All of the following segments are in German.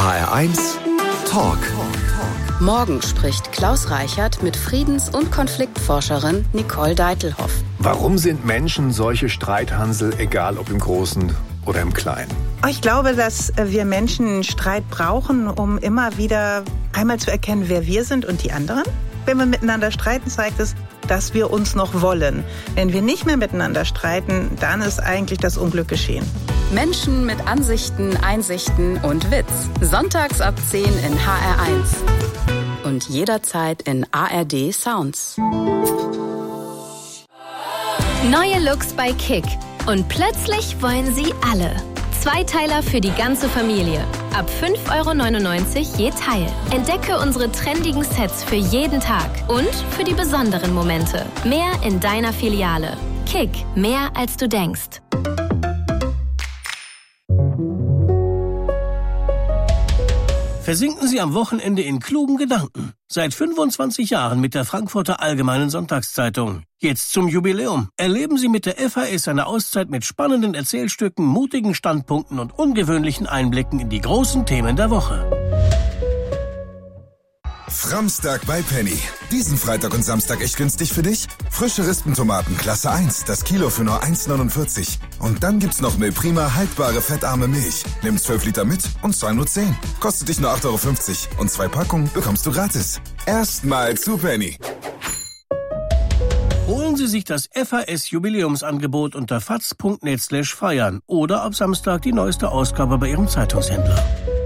HR1 Talk. Morgen spricht Klaus Reichert mit Friedens- und Konfliktforscherin Nicole Deitelhoff. Warum sind Menschen solche Streithansel, egal ob im Großen oder im Kleinen? Ich glaube, dass wir Menschen Streit brauchen, um immer wieder einmal zu erkennen, wer wir sind und die anderen. Wenn wir miteinander streiten, zeigt es, dass wir uns noch wollen. Wenn wir nicht mehr miteinander streiten, dann ist eigentlich das Unglück geschehen. Menschen mit Ansichten, Einsichten und Witz. Sonntags ab 10 in HR1. Und jederzeit in ARD Sounds. Neue Looks bei Kick. Und plötzlich wollen sie alle. Zweiteiler für die ganze Familie. Ab 5,99 € je Teil. Entdecke unsere trendigen Sets für jeden Tag. Und für die besonderen Momente. Mehr in deiner Filiale. Kick. Mehr als du denkst. Versinken Sie am Wochenende in klugen Gedanken. Seit 25 Jahren mit der Frankfurter Allgemeinen Sonntagszeitung. Jetzt zum Jubiläum. Erleben Sie mit der FAS eine Auszeit mit spannenden Erzählstücken, mutigen Standpunkten und ungewöhnlichen Einblicken in die großen Themen der Woche. Framstag bei Penny. Diesen Freitag und Samstag echt günstig für dich? Frische Rispentomaten Klasse 1, das Kilo für nur 1,49. Und dann gibt's noch Milprima haltbare fettarme Milch. Nimm 12 Liter mit und zahl nur 10. Kostet dich nur 8,50 €. Und 2 Packungen bekommst du gratis. Erstmal zu Penny. Holen Sie sich das FAS-Jubiläumsangebot unter faz.net/feiern oder ab Samstag die neueste Ausgabe bei Ihrem Zeitungshändler.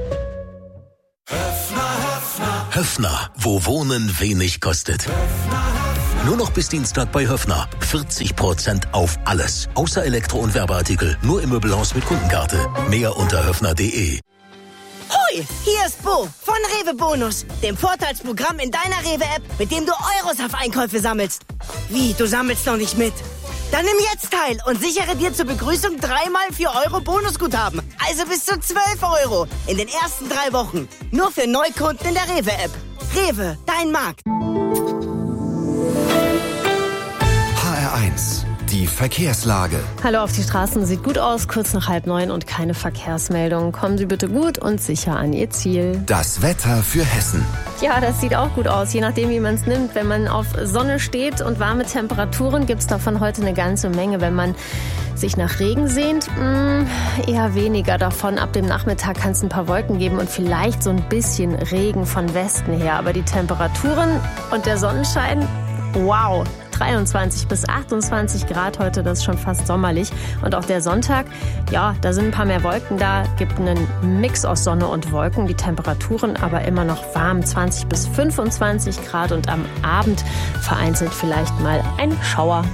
Höffner, wo Wohnen wenig kostet. Nur noch bis Dienstag bei Höffner. 40% auf alles. Außer Elektro- und Werbeartikel. Nur im Möbelhaus mit Kundenkarte. Mehr unter höffner.de. Hoi, hier ist Bo von Rewe Bonus, dem Vorteilsprogramm in deiner Rewe-App, mit dem du Euros auf Einkäufe sammelst. Wie, du sammelst noch nicht mit? Dann nimm jetzt teil und sichere dir zur Begrüßung 3x 4 € Bonusguthaben. Also bis zu 12 € in den ersten 3 Wochen. Nur für Neukunden in der Rewe-App. Rewe, dein Markt. HR1, die Verkehrslage. Hallo, auf die Straßen sieht gut aus, kurz nach 8:30 und keine Verkehrsmeldung. Kommen Sie bitte gut und sicher an Ihr Ziel. Das Wetter für Hessen. Ja, das sieht auch gut aus, je nachdem, wie man es nimmt. Wenn man auf Sonne steht und warme Temperaturen, gibt es davon heute eine ganze Menge. Wenn man sich nach Regen sehnt, eher weniger davon. Ab dem Nachmittag kann es ein paar Wolken geben und vielleicht so ein bisschen Regen von Westen her. Aber die Temperaturen und der Sonnenschein, wow! 23 bis 28 Grad heute, das ist schon fast sommerlich. Und auch der Sonntag, ja, da sind ein paar mehr Wolken da, gibt einen Mix aus Sonne und Wolken. Die Temperaturen aber immer noch warm, 20 bis 25 Grad und am Abend vereinzelt vielleicht mal ein Schauer.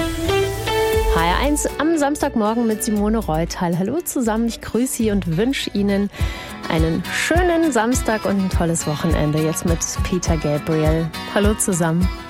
HR1 am Samstagmorgen mit Simone Reutal. Hallo zusammen, ich grüße Sie und wünsche Ihnen einen schönen Samstag und ein tolles Wochenende. Jetzt mit Peter Gabriel. Hallo zusammen.